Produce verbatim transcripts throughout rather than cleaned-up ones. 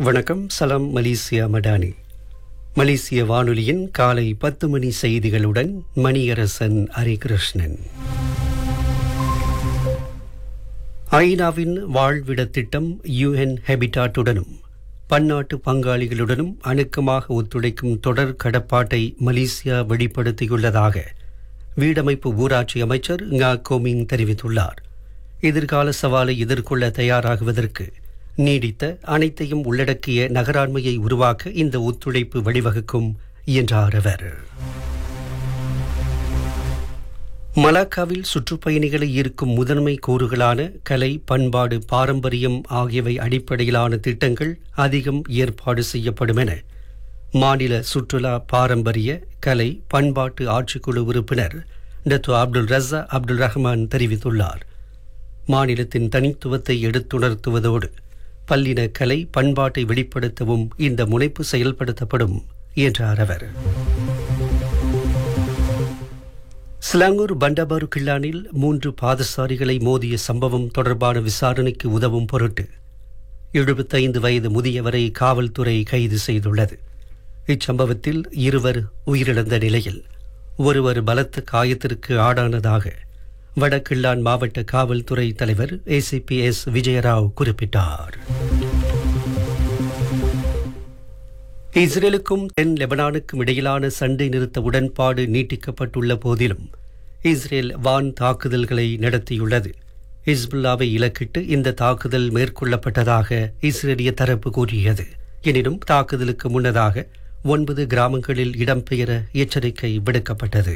வணக்கம். சலாம் மலேசியா மடானி. மலேசிய வானொலியின் காலை பத்து மணி செய்திகளுடன் மணியரசன் ஹரிகிருஷ்ணன். ஐநாவின் வாழ்விட திட்டம் யுஎன் ஹேபிட்டாட்டுடனும் பன்னாட்டு பங்காளிகளுடனும் அணுக்கமாக ஒத்துழைக்கும் தொடர் கடப்பாட்டை மலேசியா வெளிப்படுத்தியுள்ளதாக வீடமைப்பு ஊராட்சி அமைச்சர் ngா கோமிங் தெரிவித்துள்ளார். எதிர்கால சவாலை எதிர்கொள்ள தயாராகுவதற்கு நீடித்த அனைத்தையும் உள்ளடக்கிய நகராண்மையை உருவாக்க இந்த ஒத்துழைப்பு வழிவகுக்கும் என்றார் அவர். மலாக்காவில் சுற்றுப்பயணிகளை ஈர்க்கும் முதன்மை கூறுகளான கலை, பண்பாடு, பாரம்பரியம் ஆகியவை அடிப்படையிலான திட்டங்கள் அதிகம் ஏற்பாடு செய்யப்படும் என மாநில சுற்றுலா, பாரம்பரிய, கலை, பண்பாட்டு ஆட்சிக்குழு உறுப்பினர் டத்து அப்துல் ரஸா அப்துல் ரஹ்மான் தெரிவித்துள்ளார். மாநிலத்தின் தனித்துவத்தை எடுத்துணர்த்துவதோடு பல்லின கலை, பண்பாட்டை வெளிப்படுத்தவும் இந்த முனைப்பு செயல்படுத்தப்படும் என்றார் அவர். சிலாங்கூர் பண்டாபாரு கில்லானில் மூன்று பாதசாரிகளை மோதிய சம்பவம் தொடர்பான விசாரணைக்கு உதவும் பொருட்டு எழுபத்தைந்து வயது முதியவரை காவல்துறை கைது செய்துள்ளது. இச்சம்பவத்தில் இருவர் உயிரிழந்த நிலையில் ஒருவர் பலத்த காயத்திற்கு ஆளானதாக வடகில்லான் மாவட்ட காவல்துறை தலைவர் ஏசிபி எஸ் விஜயராவ் குறிப்பிட்டார். இஸ்ரேலுக்கும் தென் லெபனானுக்கும் இடையிலான சண்டை நிறுத்த உடன்பாடு நீட்டிக்கப்பட்டுள்ள போதிலும் இஸ்ரேல் வான் தாக்குதல்களை நடத்தியுள்ளது. ஹிஸ்புல்லாவை இலக்கிட்டு இந்த தாக்குதல் மேற்கொள்ளப்பட்டதாக இஸ்ரேலிய தரப்பு கூறியது. எனினும் தாக்குதலுக்கு முன்னதாக ஒன்பது கிராமங்களில் இடம்பெயர எச்சரிக்கை விடுக்கப்பட்டது.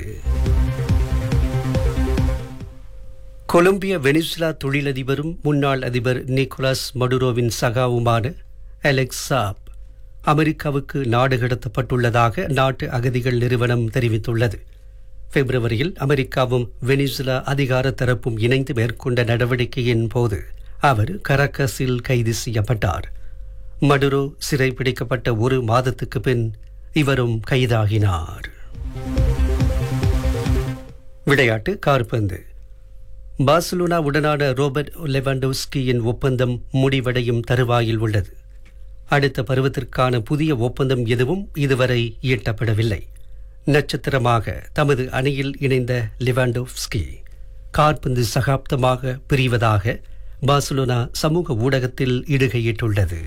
கொலம்பிய வெனிசுலா தொழிலதிபரும் முன்னாள் அதிபர் நிக்கோலஸ் மடுரோவின் சகாவுமான அலெக்ஸ் சாப் அமெரிக்காவுக்கு நாடு கடத்தப்பட்டுள்ளதாக நாட்டு அகதிகள் நிறுவனம் தெரிவித்துள்ளது. பிப்ரவரியில் அமெரிக்காவும் வெனிசுலா அதிகார தரப்பும் இணைந்து மேற்கொண்ட நடவடிக்கையின் போது அவர் கரக்கஸில் கைது செய்யப்பட்டார். மடுரோ சிறைப்பிடிக்கப்பட்ட ஒரு மாதத்துக்கு பின் இவரும் கைதாகினார். விளையாட்டு கால்பந்து. பார்சிலோனா உடனான ரோபர்ட் லெவாண்டோவ்ஸ்கியின் ஒப்பந்தம் முடிவடையும் தருவாயில் உள்ளது. அடுத்த பருவத்திற்கான புதிய ஒப்பந்தம் எதுவும் இதுவரை ஈட்டப்படவில்லை. நட்சத்திரமாக தமது அணியில் இணைந்த லெவாண்டோவ்ஸ்கி கால்பந்து சகாப்தமாக பிரிவதாக பார்சிலோனா சமூக ஊடகத்தில் இடுகையிட்டுள்ளது.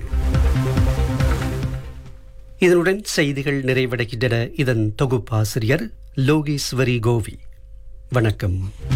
இதனுடன் செய்திகள் நிறைவடைகின்றன. இதன் தொகுப்பாசிரியர் லோகேஸ்வரி கோவி. வணக்கம்.